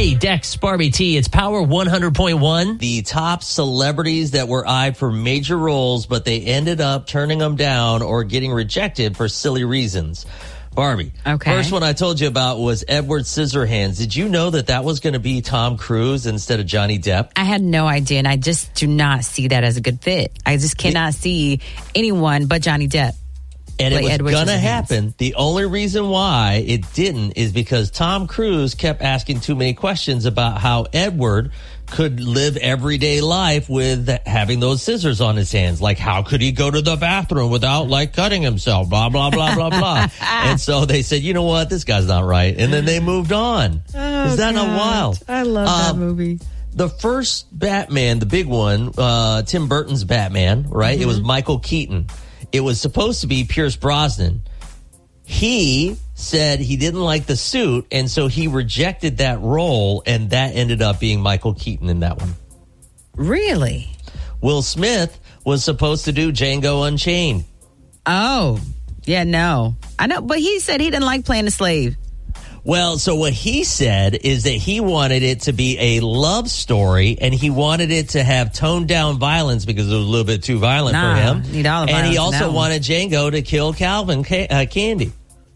Barbie, Dex, Barbie T. It's Power 100.1. The top celebrities that were eyed for major roles, but they ended up turning them down or getting rejected for silly reasons. Barbie. Okay. First one I told you about was Edward Scissorhands. Did you know that was going to be Tom Cruise instead of Johnny Depp? I had no idea, and I just do not see that as a good fit. I just cannot see anyone but Johnny Depp. And it was going to happen. The only reason why it didn't is because Tom Cruise kept asking too many questions about how Edward could live everyday life with having those scissors on his hands. Like, how could he go to the bathroom without, cutting himself? Blah, blah, blah, blah, blah. And so they said, you know what? This guy's not right. And then they moved on. Is that not wild? I love that movie. The first Batman, the big one, Tim Burton's Batman, right? Mm-hmm. It was Michael Keaton. It was supposed to be Pierce Brosnan. He said he didn't like the suit, and so he rejected that role, and that ended up being Michael Keaton in that one. Really? Will Smith was supposed to do Django Unchained. Oh, yeah, no. I know, but he said he didn't like playing a slave. Well, so what he said is that he wanted it to be a love story, and he wanted it to have toned down violence because it was a little bit too violent for him. Need all the and he violence also wanted Django to kill Calvin Candy.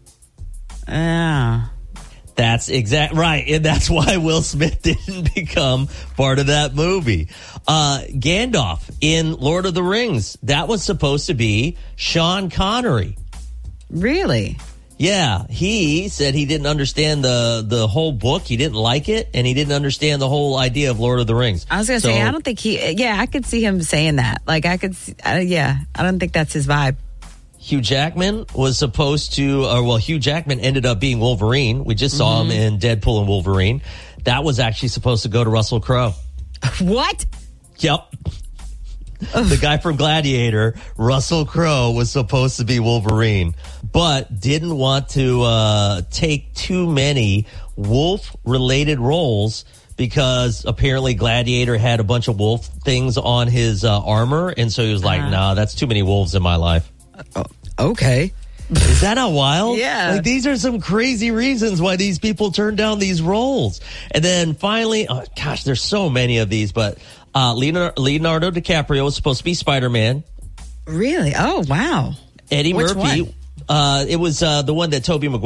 Ah. That's exact right, and that's why Will Smith didn't become part of that movie. Gandalf in Lord of the Rings, that was supposed to be Sean Connery. Really? Yeah, he said he didn't understand the whole book. He didn't like it, and he didn't understand the whole idea of Lord of the Rings. I was going to say, I don't think I could see him saying that. I don't think that's his vibe. Hugh Jackman was supposed to, Hugh Jackman ended up being Wolverine. We just saw him in Deadpool and Wolverine. That was actually supposed to go to Russell Crowe. What? Yep. The guy from Gladiator, Russell Crowe, was supposed to be Wolverine, but didn't want to take too many wolf-related roles because apparently Gladiator had a bunch of wolf things on his armor, and so he was like, nah, that's too many wolves in my life. Okay. Is that not wild? Yeah. These are some crazy reasons why these people turn down these roles. And then finally, there's so many of these, but Leonardo DiCaprio was supposed to be Spider-Man. Really? Oh, wow. Eddie Which Murphy. One? It was the one that Tobey Maguire